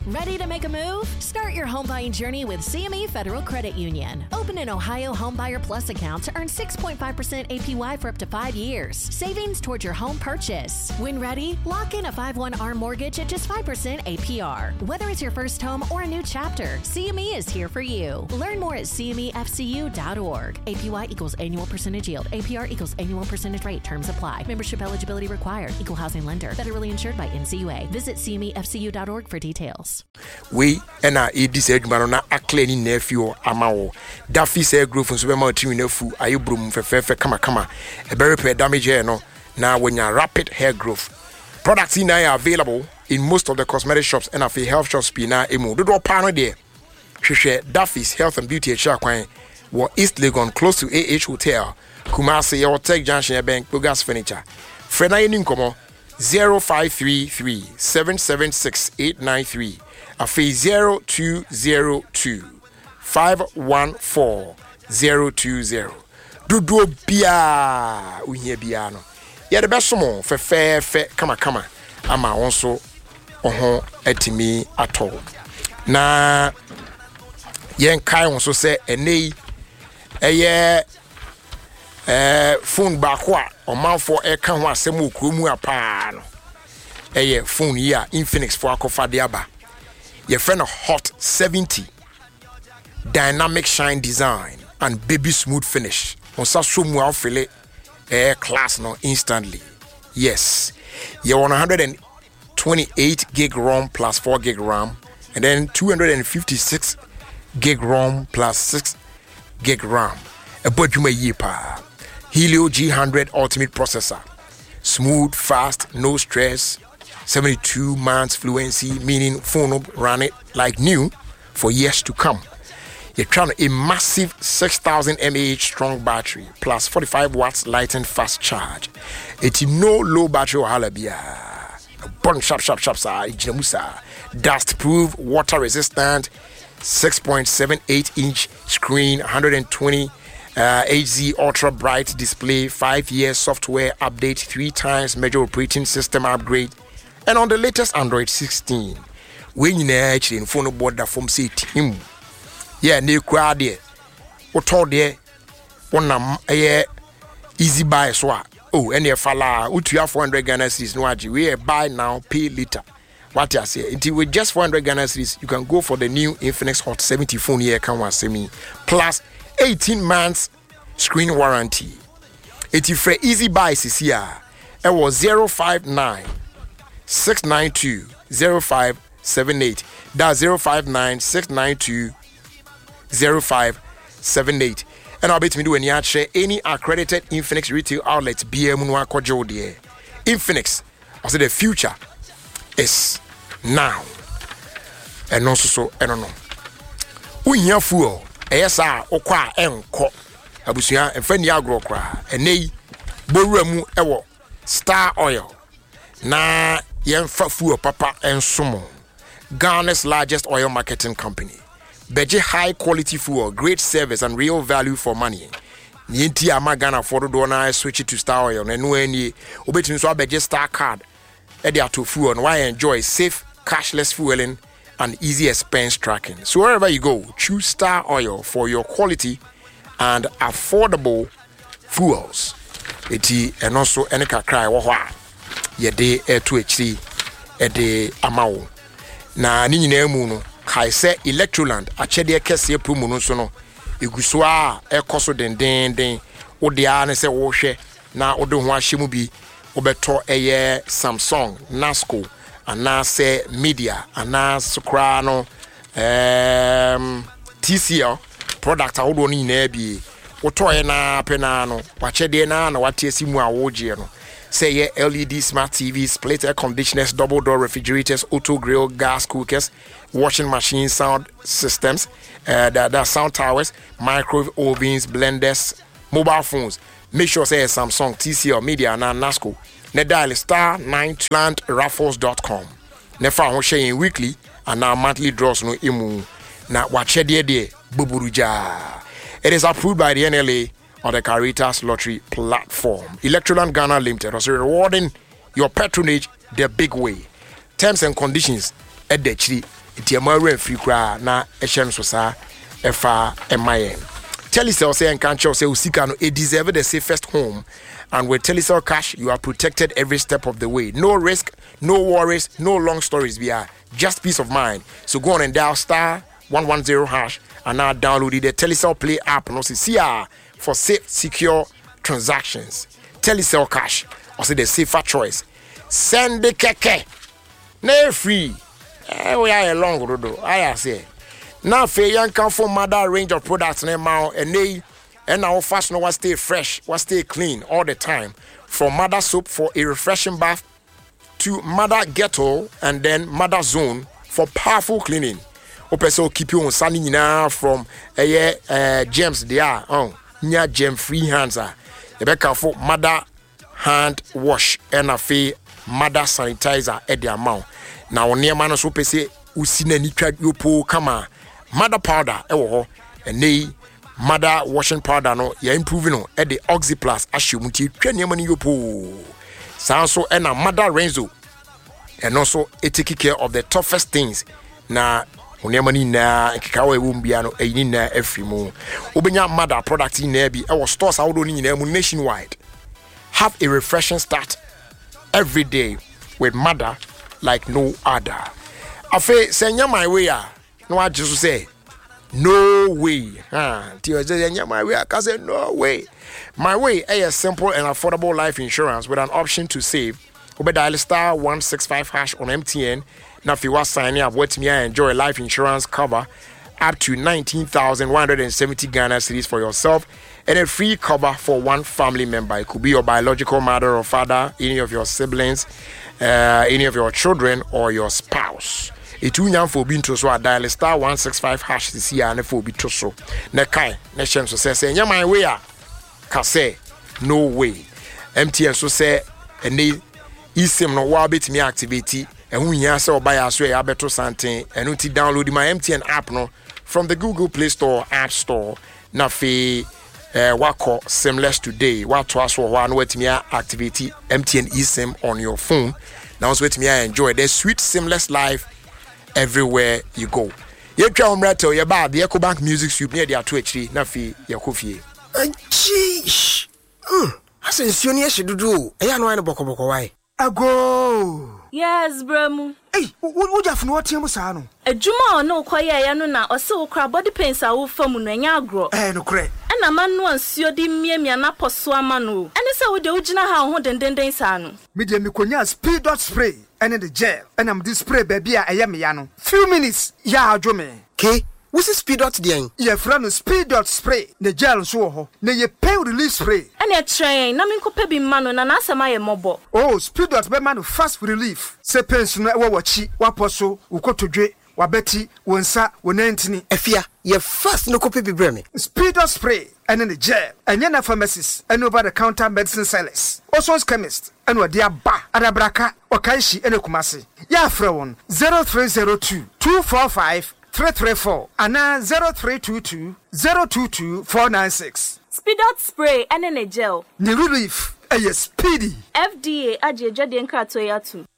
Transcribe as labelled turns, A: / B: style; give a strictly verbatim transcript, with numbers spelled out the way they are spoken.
A: Ready to make a move? Start your home buying journey with C M E Federal Credit Union. Open an Ohio Homebuyer Plus account to earn six point five percent A P Y for up to five years. Savings towards your home purchase. When ready, lock in a five one A R M mortgage at just five percent A P R. Whether it's your first home or a new chapter, C M E is here for you. Learn more at C M E F C U dot org. A P Y equals annual percentage yield. A P R equals annual percentage rate. Terms apply. Membership eligibility required. Equal housing lender. Federally insured by N C U A. Visit C M E F C U dot org for details.
B: We and I eat this egg man a cleaning nephew amao. Daffy say growth from super team nefu are you broom for fair kama kama. A very pair damage hair no. Now when you're rapid hair growth. Products in are available in most of the cosmetic shops and a health shops pina emo. Do do panel there. She share Daffy's Health and Beauty Chakwan or East Legon close to A H Hotel. Kumasi or Tech Junction Bank Bogas Furniture. Frena Ninkomo zero five three three seven seven six eight nine three. A fee zero two zero two five one four zero two zero. Dudu bia unye biano. Ya the best mo fe fe fe kama kama ama onso oho etimi atol. Na yen kai onso se enei eye eh phone back wa omanfo e ka ho asem okromu apa no. Eye phone yi a Infinix for akofa de aba. Your friend a Hot seventy dynamic shine design and baby smooth finish. On sa so mu afele air class no instantly. Yes. Your one hundred twenty-eight gig ROM plus four gig RAM and then two hundred fifty-six gig ROM plus six gig RAM. A budget ye pa. Helio G one hundred ultimate processor. Smooth, fast, no stress. seventy-two months fluency, meaning phone run it like new for years to come. You're trying a massive six thousand milliamp hour strong battery plus forty-five watts light and fast charge. It's no low battery or halabia. Burn sharp, sharp, sharp, sa, dust proof, water resistant, six point seven eight inch screen, one hundred twenty uh, H Z ultra bright display, five year software update, three times major operating system upgrade. And on the latest Android sixteen, when you actually in phone board that from say team, yeah, new crowd there, what told there, one um, easy buy so oh, and your fella, what you have four hundred Ghana cedis, no, we buy now, pay later. What I say, until with just four hundred Ghana cedis, you can go for the new Infinix Hot seventy phone here, can one semi plus eighteen months screen warranty. It's for easy buy, is here, it was zero five nine. six nine two zero five seven eight. That's zero five nine six nine two zero five seven eight. And I'll bet me do any share any accredited Infinix retail outlets B M one Kojo there. Infinix, I said the future is now. And also so I don't know. Unya fuel, esa okwa enko. Abusia enfani agro kra. Enei boruramu ewo Star Oil. Na yen fuel papa and sumo. Ghana's largest oil marketing company. Beje high quality fuel, great service and real value for money. Nienti ama Ghana for do na switch it to Star Oil. Na no any obetim so beje Star card. E dey to fuel and why enjoy safe cashless fueling and easy expense tracking. So wherever you go, choose Star Oil for your quality and affordable fuels. Eti and also any kakra wo ho a ye de e to echi e de amawo. Na ni nyina mu no kai se Electroland achede kese promo no so no eguso a ekoso den den den wo de a ne se wo hwe na wo de ho ahye mu bi wo beto eye Samsung, Nasco, ana se Media, ana sukra no um T C L product a wo do ni na bi wo to e na pena no wa chede na na wate asimu a wo je no. Say yeah, L E D smart T Vs, split air conditioners, double door refrigerators, auto grill, gas cookers, washing machine sound systems, uh, the, the sound towers, microwave ovens, blenders, mobile phones. Make sure say Samsung, T C L, Media, and Nasco. Ne dial star nine land raffles dot com. Ne fa ho share weekly and now monthly draws no imu. Na wache de de buburuja. It is approved by the N L A on the Caritas Lottery platform. Electroland Ghana Limited was rewarding your patronage the big way. Terms and conditions at the tree. iti amare free kra na ehye so sa efa emayen. Telecel say and can't say usika no, it deserve the safest home, and with Telecel Cash you are protected every step of the way. No risk, no worries, no long stories. We are just peace of mind. So go on and dial star one one zero hash and now download the Telecel Play app and also see for safe, secure transactions. Telecel Cash, also the safer choice. Send the keke, no free. Eh, we are a long road. I say. Now, for young come for mother range of products now, and they and our fast no stay fresh, was stay clean all the time. From mother soap for a refreshing bath to mother ghetto and then mother zone for powerful cleaning. Opeso keep you on sunny now from a uh, gems they are on near gem free hands are. The back for mother hand wash and a fee mother sanitizer at the amount. Now near manos opese usina nitwa yopo kama. Mother powder ewo ho ene mother washing powder no ya improving no e the Oxy Plus ashemuti twa niam ni yopo san so e na mother Renzo and also it take care of the toughest things na oniam ni na kikawa ewu mbia no e ni na afrimu obenya mother product ni na bi e wo stores awodo ni nyina mu nationwide. Have a refreshing start every day with mother like no other. Afa senya my way a no, I just say, no way. Huh? My way, I can say, no way. My way, a simple and affordable life insurance with an option to save. Over dial star one six five hash on M T N. Now, if you want signing up, wait me, I enjoy life insurance cover up to nineteen thousand one hundred seventy Ghana cedis for yourself and a free cover for one family member. It could be your biological mother or father, any of your siblings, uh, any of your children, or your spouse. It will now for being to so dial star one six five hash to see and for be to so. Nekai, nation so say, yeah, my way, can say, no way. M T N so say, and they isim no wabit me activity, and we answer by us way abeto something, and until download my M T N app no from the Google Play Store, App Store, na fe uh, wako seamless today. What to us for one with me activity M T N eSIM on your phone. Now with me enjoy the sweet seamless life everywhere you go. You try on right to your bar, the EcoBank Music Soup near the Twitch, na fe your coffee.
C: Jeez. Hmm. I said, Sonia should do. I know I know Boko Boko why.
D: Ago.
E: Yes, Bram.
D: Hey, what would you have no Tiamusano?
E: A Juma no quaya yanuna or so crab body pains are all from Munagro.
D: Eh, no cray.
E: And a man once you did me and Napo Swamanu. And it's how the original how and then they san.
D: Medium Mikonia speed dot spray and in the jail. And I'm this spray baby. I am Yano. Few minutes, ya Jome.
C: K. What's the speed dot the
D: Your friend speed dot spray. The jail so ne ye pay release spray.
E: And a train, Namin Copebi man and answer my mobile.
D: Oh, speed dot be man fast relief. Say pension wa wachi, waposo, ukoto dwe, wabeti, wensa, wenentini.
C: Efia, ye fast no copy be breme.
D: Speed dot spray and in the jail. And yana pharmacists and over the counter medicine sellers. Also chemist and what dear ba adabraka or kaishi and kumasi. Ya frewon zero three zero two two four five three three four and now zero three two two zero two two four nine six.
E: Speed out spray and in a gel.
D: Ni relief, a speedy.
E: F D A Ajay Jadian Kratoya too.